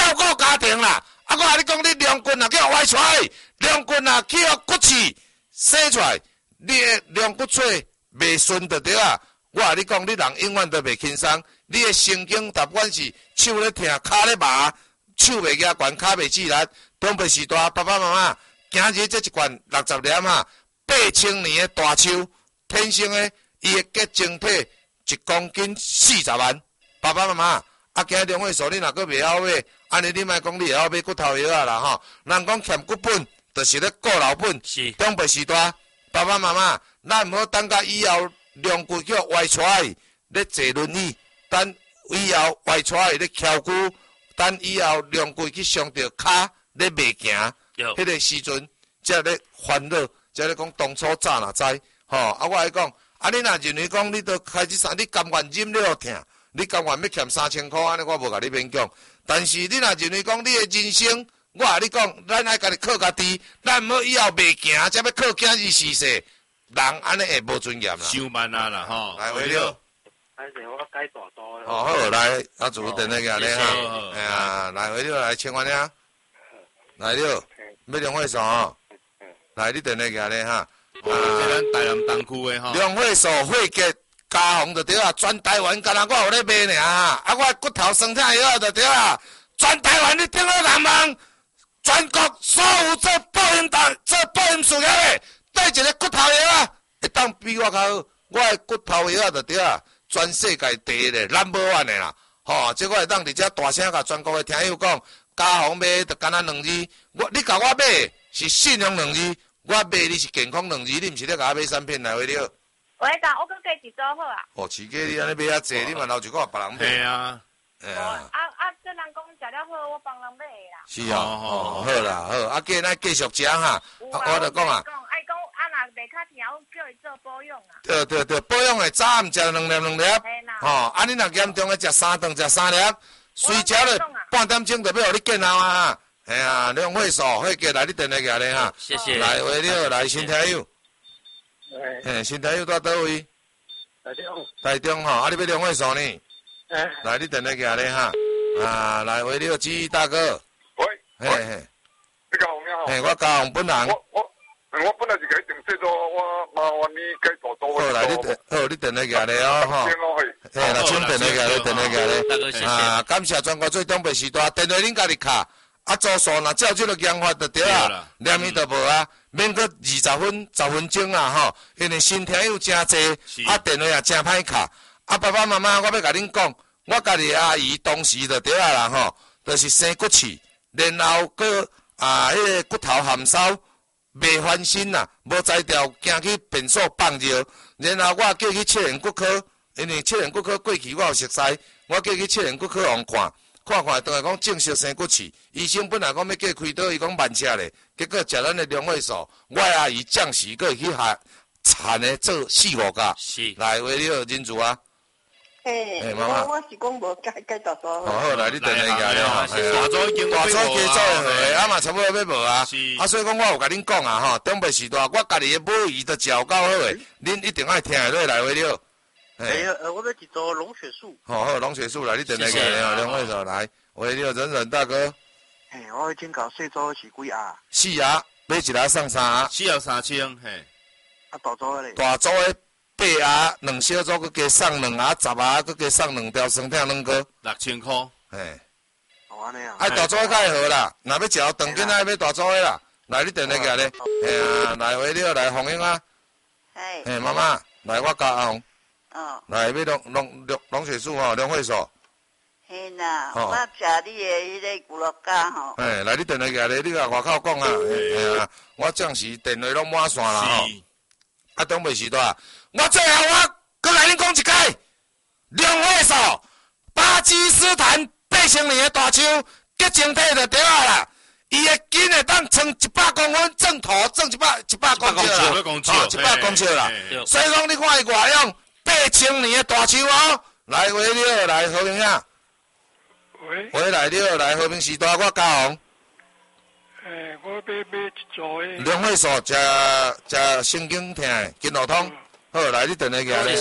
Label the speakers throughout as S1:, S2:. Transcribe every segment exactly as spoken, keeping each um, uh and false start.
S1: 照顾家庭啦。啊，我甲你讲，你两棍啊叫歪出来，两棍啊去互骨刺生出来，你的两骨髓袂顺就对啊。我甲你讲，你人永远都袂轻松，你的神经不管是手咧疼、骹咧麻，手袂举悬、骹袂自力，东北时大爸爸妈妈，今日这一罐六十粒哈，八千年的大树，天生的，伊的结晶体一公斤四十万，爸爸妈妈，啊，今日两位数你若阁袂晓买，安尼你莫讲你会晓买骨头药啊啦吼，人讲欠骨本，就是咧顾老本，
S2: 是
S1: 东北时大爸爸妈妈，咱毋好等到以后。两骨叫歪出来，咧坐轮椅；等以后歪出来咧翘骨；等以后两骨去伤到骹咧袂行。迄个时阵，才咧烦恼，才咧讲当初早若知，吼、哦！啊，我来讲，啊，你若认为讲你都开始啥，你甘愿忍了疼，你甘愿要欠三千箍，安尼我无甲你勉强。但是你若认为讲你的人生，我甲你讲，咱爱家己靠家己，咱毋好以后袂行，才要靠囝儿逝世。人安尼会无尊严啦，
S2: 伤慢啊啦吼，
S1: 来回了。
S3: 还是我改大刀了。
S1: 哦好，来，阿祖等那个咧哈，哎呀，来回了来千万了，来了，要两会数吼，来你等那个咧哈，啊，
S2: 咱台南东区的吼，
S1: 两会数会结加红就对啊，全台湾干那我有咧卖尔啊，啊我骨头酸痛药就对啊，全台湾你听了难忘，全国所有做保险单、做保险事业的。带一个骨头药啊，会当比我较好。我的骨头药啊，就对啊，全世界第一个 number one 的啦。吼，即我会当伫遮大声甲全国的听友讲，家红买就干那两字。我你甲我买是信用两字，我买你是健康两字，你毋是咧甲我买产品来回了。
S4: 喂，甲我搁加一组好啊。
S1: 哦，饲鸡你安尼买遐济，你嘛留一个别人买。
S2: 系啊，
S1: 哎呀。
S4: 啊啊，这人讲食了好，我帮人买啦。
S1: 是啊，哦，好啦，好，啊，计咱继续食哈。我就讲啊。
S4: 袂较疼，我叫伊做保养啊。
S1: 对对对，保养的早暗食两粒两粒，吼，啊你若严重的食三顿食三粒，随食了半点钟就要互你见效啊！哎呀，两会数，会记来你电话过来哈。
S2: 谢谢。
S1: 来回了，来新听友。嘿，新听友在倒位？
S3: 台中。
S1: 台中吼，啊你要两会数呢？
S3: 哎。
S1: 来你电话过来哈。啊，来回了，志毅大哥。
S5: 喂。
S1: 嘿嘿。
S5: 你家红你好。
S1: 嘿，我家红本人。
S5: 我我。我本来是给定制作，我麻烦你改大刀。
S1: 好，来你电，好，你电话过来哦，吼。嘿，来，请电话过来，电话过来。啊，感谢全国最东北时代，电话恁家己卡，啊，住数若照这个讲法就对啊，念伊就无啊，免搁二十分、十分钟啊，吼，因为新听友真济，啊，电话也真歹卡，啊，爸爸妈妈，我要甲恁讲，我家己阿姨当时就对啊啦，吼，就是生骨刺，然后搁啊，迄个骨头含烧。袂翻身啦，无才调，惊去便所放尿，然后我叫去七年骨科，因为七年骨科过去我有熟悉，我叫去七年骨科互看，看看倒来讲正式生骨刺，医生本来讲要叫开刀，伊讲慢车咧，结果食咱的两位数，我阿姨降时佫去下产的做四五架，
S2: 是
S1: 来为了忍住啊。
S6: 诶，我我是讲无改改大刀。
S1: 好好，来你等下个咧吼，
S2: 大组已经
S1: 大组加做诶，啊嘛差不多要无啊。啊，所以讲我有甲恁讲啊吼，东北时代我家己诶母语都教够好诶，恁一定爱听下落来为了。
S3: 诶，呃，我要一组龙血素。
S1: 好好，龙血素来，你等下个咧吼，两位数来，为了忍忍大哥。
S3: 嘿，我已经搞四组是几啊？
S1: 四啊，买一粒送三啊。
S2: 四盒三千，嘿。
S3: 啊，大组诶咧？
S1: 大组诶。八盒两小组，佮加送两盒十盒，佮加送两条酸痛软膏，
S2: 六千块。
S1: 嘿，
S3: 哦安尼啊。
S1: 爱大组较会好啦，若要食长筋爱买大组诶啦。来，你电话过来，嘿啊，来回了，来红英啊。
S6: 嘿。
S1: 嘿，妈妈，来我家阿红。
S6: 哦。
S1: 来，要龙龙龙龙血素吼，两会数。
S6: 嘿啦，我食你诶迄个骨碌胶吼。
S1: 嘿，来，你电话过来，你甲外口讲啊，嘿啊，我暂时电话拢满线啦吼。啊，东北时代。我最后我搁来恁讲一解，两会数，巴基斯坦八千年的大树结晶体就对啊啦，伊的茎会当长一百公分，正土正一百一百公尺啦，哦，一百公尺啦。所以讲你看伊外用八千年的大树哦，来回了来和平啊，
S5: 喂，
S1: 回来了来和平时代我嘉宏。
S5: 诶，我要买一组诶。
S1: 两会数食食神经痛，筋络通。好，来你电话过来。
S2: 谢谢。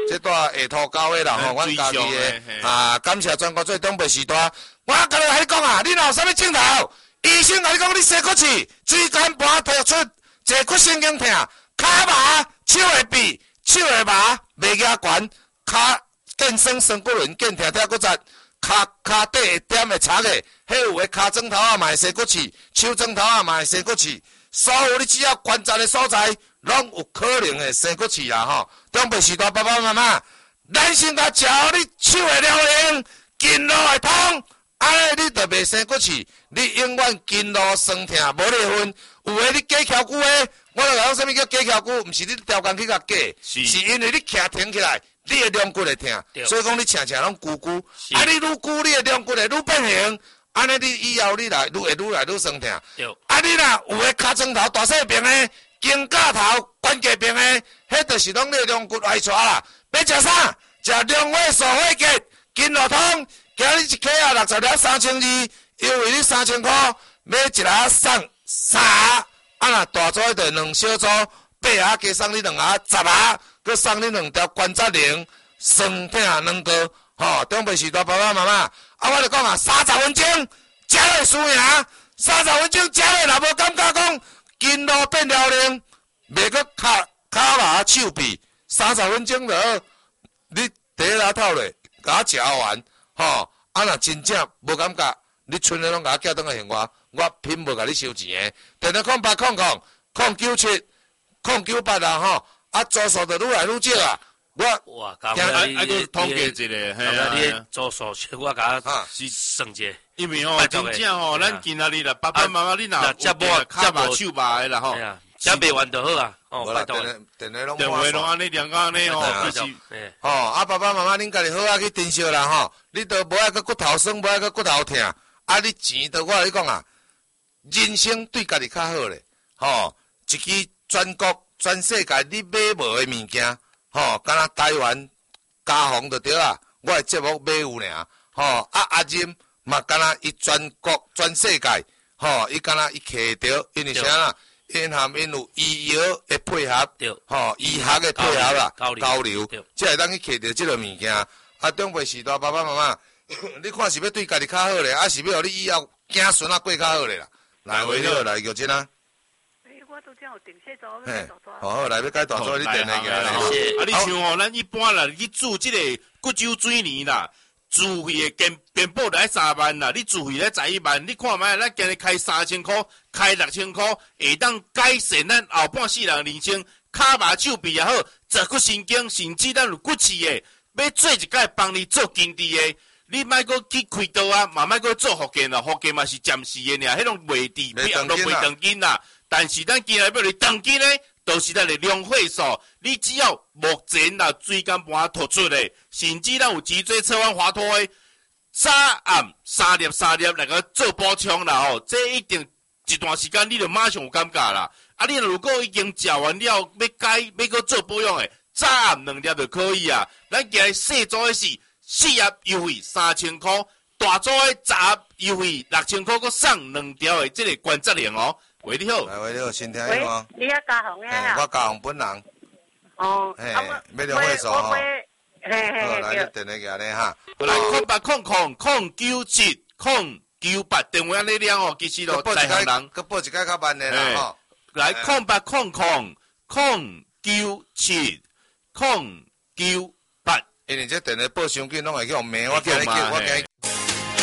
S1: 这带下土沟的啦吼，阮家己的啊，感谢全国最东北时代。我甲你喺讲啊，你若有啥物镜头，医生甲你讲你洗骨刺，椎间盘突出，坐骨神经痛，骹麻，手会痹，手会麻，袂压悬，骹健身身骨轮健痛痛骨折，骹骹底会点会擦个，迄有诶骹枕头啊嘛会洗骨刺，手枕头啊嘛会洗骨刺，所有你只要关节的所在，拢有可能会洗骨刺啦吼。东北时代爸爸妈妈，咱先甲照你手会疗用，筋络会通。安尼你就袂生骨刺，你永远筋络酸痛无力分。有诶，你架蹺骨诶，我就讲啥物叫架蹺骨，毋是你调工去甲架，是, 是因为你徛挺起来，你诶两骨会痛，所以讲你徛徛拢咕咕。啊，你愈咕，你诶两骨会愈变形，安尼你以后你来愈会愈来愈酸痛。啊，你若有诶骹床头大细病诶，肩胛头关节病诶，迄就是拢你诶两骨歪出啦。要食啥？食两味素火鸡，筋络通。今日一克啊，六十粒三千二，因为你三千块买一粒送三，啊若大组就两小组，八盒加送你两盒，十盒，佮送你两条关节铃，酸痛两个，吼，东北时代爸爸妈妈，啊，我就讲啊，三十分钟，食落输赢，三十分钟食落若无感觉讲筋络变了灵，袂佮骹骹麻手臂，三十分钟就好，你第一拉透咧，甲我食完。吼，啊若真正无感觉，你剩诶拢甲我寄倒来还我，我拼无甲你收钱诶。电话空八空空空九七空九八啊吼，啊住宿就愈来愈少啊。我
S2: 哇，甲我你你统计一下，嘿啊，
S7: 你住宿我甲是算者，
S2: 因为吼真正吼，咱今仔日啦，爸爸妈妈你若
S7: 有
S2: 骹麻手麻诶啦吼，
S7: 食袂完就好啊。哦，
S1: 无啦，电话电话拢
S2: 电话拢安尼两个安尼吼，就是
S1: 吼啊爸爸妈妈恁家己好啊去珍惜啦吼。你都无爱个骨头酸，无爱个骨头痛，啊！你钱都我来讲啊，人生对家己较好咧，吼！一支全国全世界你买无诶物件，吼，敢若台湾家红就对啦，我诶节目买有尔，吼！啊阿任嘛敢若伊全国全世界，吼！伊敢若伊摕着，因为啥啦？因含因有医药诶配合，吼，医学诶配合啦，交流，才会当去摕着即个物件。啊，东北时代爸爸妈妈，你看是要对家己较好咧，啊是要互你以后子孙啊过较好咧啦。来，回头来玉珍啊。
S4: 诶，我都正有订小组，
S1: 嘿，好好来要改大组，你订来个啦。
S2: 啊，你像吼，咱一般啦，去住即个骨酒水泥啦，住费诶健健保来三万啦，你住费来十一万，你看卖，咱今日开三千箍，开六千箍，会当改善咱后半世人人生，骹麻手臂也好，坐骨神经，甚至咱有骨刺诶。要做一届帮你做经济的，你莫阁去开刀啊，嘛莫阁做福建啦，福建嘛是暂时的尔，迄种袂治病都袂长筋啦。但是咱今日要你长筋咧，都是咱的量血素。你只要目前啦椎间盘突出的，甚至咱有脊椎侧弯滑脱的，早暗三粒三粒来个做补充啦吼，这一定一段时间你就马上有感觉啦。啊，你如果已经食完了，要改要阁做保养的。早暗两粒就可以啊！咱今日细组的是四盒优惠三千块，大组的十盒优惠六千块，佮送两条的这个关节铃哦。喂，你好，
S1: 来喂，你好，先听伊吗？
S4: 你遐嘉宏呀？
S1: 我嘉宏本人。
S4: 哦。
S1: 嘿，要两位数吼。
S4: 嘿嘿嘿。
S1: 来，你电话过来哈。
S2: 来，空八空空空九七空九八电话你了哦，其实咯在行人。
S1: 佮报一届较慢的啦吼。
S2: 来，空八空空空九七。空九八，
S1: 因为这电话报伤紧，拢会去互骂，我今日叫我今日